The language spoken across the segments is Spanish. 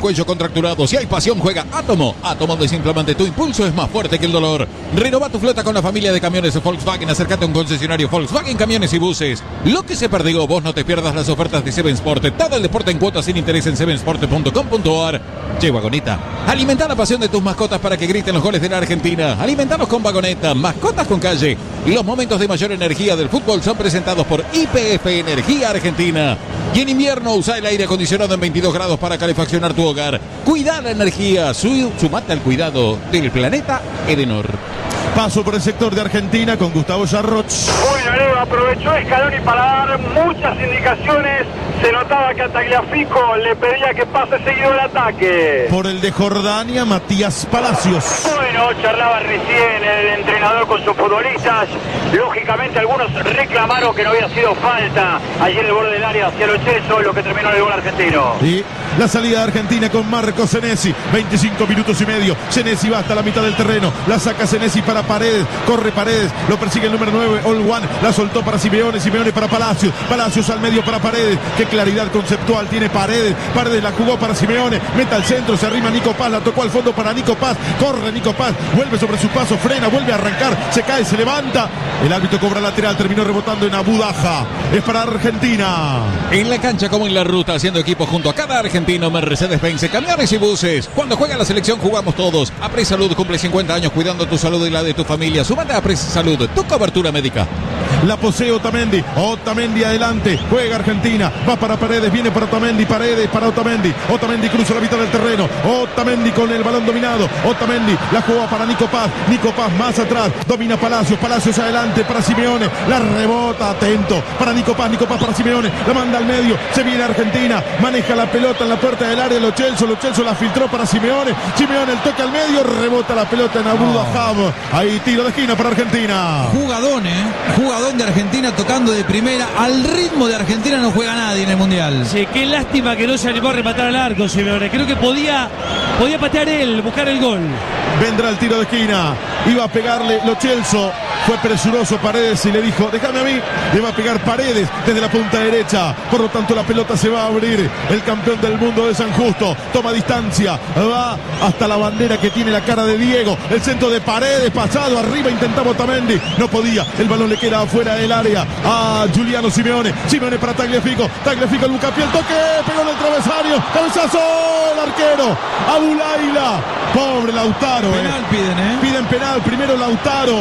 cuello contracturado. Si hay pasión, juega Átomo. Átomo desinflamante. Tu impulso es más fuerte que el dolor. Renova tu flota con la familia de camiones de Volkswagen. Acércate a un concesionario Volkswagen Camiones y Buses. Lo que se perdió, vos no te pierdas las ofertas de Seven Sport. Todo el deporte en cuotas sin interés en sevensport.com.ar. Che, Vagoneta, alimenta la pasión de tus mascotas para que griten los goles de la Argentina. Alimentanos con Vagoneta, mascotas con calle. Los momentos de mayor energía del fútbol son presentados por YPF Energía Argentina. Y en invierno usa el aire acondicionado en 22 grados para calefaccionar tu hogar. Cuida la energía, sumate al cuidado del planeta Edenor. Paso por el sector de Argentina con Gustavo Yarroch. Bueno, Leo aprovechó Scaloni para dar muchas indicaciones. Se notaba que a Tagliafico le pedía que pase seguido el ataque. Por el de Jordania, Matías Palacios. Bueno, charlaba recién el entrenador con sus futbolistas. Lógicamente algunos reclamaron que no había sido falta allí en el borde del área hacia Lo Celso, lo que terminó en el gol argentino. Y la salida de Argentina con Marco Senesi. 25 minutos y medio. Senesi va hasta la mitad del terreno. La saca Senesi para Paredes. Corre Paredes. Lo persigue el número 9, All One. La soltó para Simeone. Simeone para Palacios. Palacios al medio para Paredes. Qué claridad conceptual tiene Paredes. Paredes la jugó para Simeone. Meta al centro. Se arrima Nico Paz. La tocó al fondo para Nico Paz. Corre Nico Paz. Vuelve sobre su paso. Frena. Vuelve a arrancar. Se cae. Se levanta. El árbitro cobra lateral. Terminó rebotando en Abu Daja. Es para Argentina. En la cancha como en la ruta, haciendo equipo junto a cada argentino. Mercedes-Benz, camiones y buses. Cuando juega la selección jugamos todos. Apres Salud cumple 50 años cuidando tu salud y la de tu familia. Sumate a Apres Salud, tu cobertura médica. La posee Otamendi. Otamendi adelante. Juega Argentina. Va para Paredes. Viene para Otamendi. Paredes para Otamendi. Otamendi cruza la mitad del terreno. Otamendi con el balón dominado. Otamendi la juega para Nico Paz. Nico Paz más atrás. Domina Palacios. Palacios adelante para Simeone. La rebota. Atento para Nico Paz. Nico Paz para Simeone. La manda al medio. Se viene Argentina. Maneja la pelota en la puerta del área. Lo Celso la filtró para Simeone. Simeone el toque al medio. Rebota la pelota en Abu Dhabi. Ahí tiro de esquina para Argentina. Jugadón, jugadón de Argentina tocando de primera. Al ritmo de Argentina no juega nadie en el Mundial. Sí, qué lástima que no se animó a rematar al arco, Simeone. Creo que podía patear él, buscar el gol. Vendrá el tiro de esquina. Iba a pegarle Lo Celso. Fue presuroso Paredes y le dijo, déjame a mí. Le va a pegar Paredes desde la punta derecha. Por lo tanto la pelota se va a abrir. El campeón del mundo de San Justo. Toma distancia. Va hasta la bandera que tiene la cara de Diego. El centro de Paredes. Pasado arriba. Intentaba Otamendi. No podía. El balón le queda afuera del área. A Giuliano Simeone. Simeone para Tagliafico. Tagliafico el bucapié. El toque. Pegó en el travesaño. Cabezazo. El arquero. Abu Laila. Pobre Lautaro. Penal piden, Piden penal. Primero Lautaro.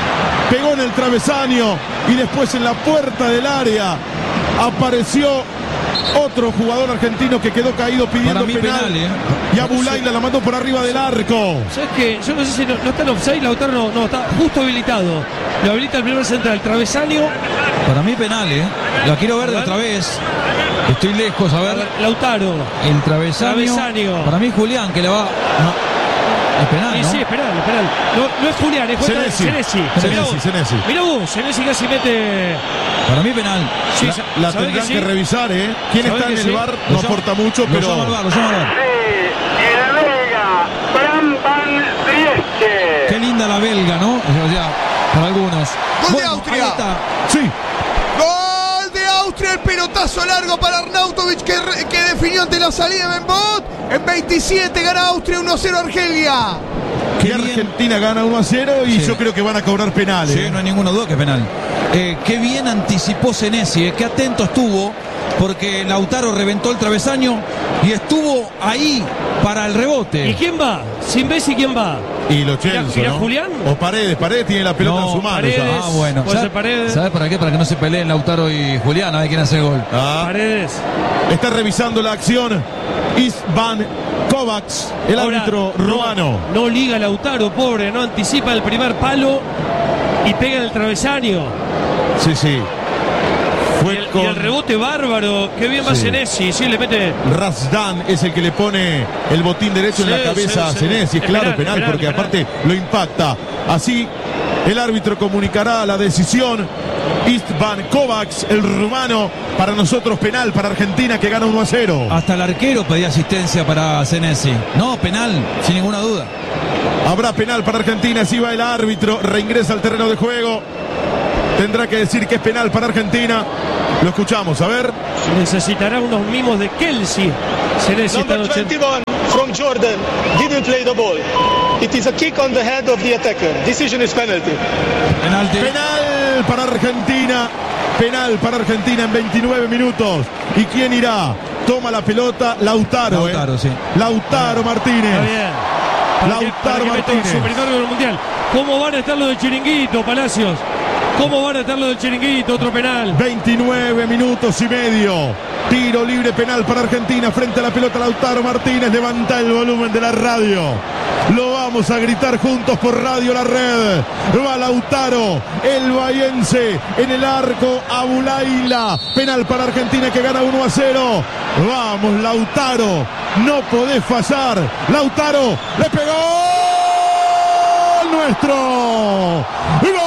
Pegó en el travesaño y después en la puerta del área apareció otro jugador argentino que quedó caído pidiendo penal. Y Abu Laila la mandó por arriba del arco. ¿Sabes qué? Yo no sé si no está en offside, Lautaro no está justo habilitado. Lo habilita el primer central, travesaño. Para mí penal, La quiero ver de otra vez. Estoy lejos, a ver. Lautaro. El travesaño. Para mí Julián que le va... No. Es penal, ¿no? Sí, es penal. No es Julián, es Senesi. Mirá vos, Senesi casi mete... Para mí penal. Sí, la tendrán que revisar, ¿Quién está en el VAR? No aporta mucho, pero... Lo llama al VAR. Sí, el belga, Bram van Drieste. Qué linda la belga, ¿no? O sea, para algunos. Gol de Austria. Sí. Gol de Austria, el pelotazo largo para Arnautovic que definió ante la salida de Benbot. En 27 gana Austria 1-0 Argelia. Que Argentina gana 1-0 y yo creo que van a cobrar penales. Sí, no hay ninguna duda que es penal. Qué bien anticipó Senesi, qué atento estuvo, porque Lautaro reventó el travesaño y estuvo ahí para el rebote. ¿Y quién va? Sin Messi, ¿quién va? Y Lo Celso, ¿no? Julián? O Paredes tiene la pelota en su mano. Paredes, bueno. ¿Sabes para qué? Para que no se peleen Lautaro y Julián, a ver quién hace el gol. Paredes. Está revisando la acción Istvan Kovacs, el árbitro rumano. No liga Lautaro, pobre, no anticipa el primer palo y pega en el travesaño. Sí. Y el rebote bárbaro, qué bien va Senesi, sí le mete. Razdan es el que le pone el botín derecho en la cabeza a Senesi, es claro, penal, porque aparte lo impacta. Así el árbitro comunicará la decisión. Istvan Kovacs, el rumano, para nosotros penal, para Argentina que gana 1-0. Hasta el arquero pedía asistencia para Senesi. No, penal, sin ninguna duda. Habrá penal para Argentina, así va el árbitro, reingresa al terreno de juego. tendrá que decir que es penal para Argentina. Lo escuchamos, a ver. Necesitará unos mimos de Kelsey. Se necesitan Number 21 from Jordan didn't play the ball. It is a kick on the head of the attacker. Decision is penalty. Penal para Argentina. Penal para Argentina en 29 minutos. ¿Y quién irá? Toma la pelota Lautaro. Sí. Lautaro Martínez. Está bien. Lautaro Martínez. Su primer gol mundial. ¿Cómo van a estar los del Chiringuito, Palacios? ¿Cómo van a estar los del Chiringuito? Otro penal. 29 minutos y medio. Tiro libre penal para Argentina. Frente a la pelota Lautaro Martínez. Levanta el volumen de la radio. Lo vamos a gritar juntos por Radio La Red. Va Lautaro, el bahiense, en el arco Abulaila. Penal para Argentina que gana 1-0. Vamos Lautaro, no podés fallar. Lautaro, le pegó. ¡Nuestro! ¡Gol!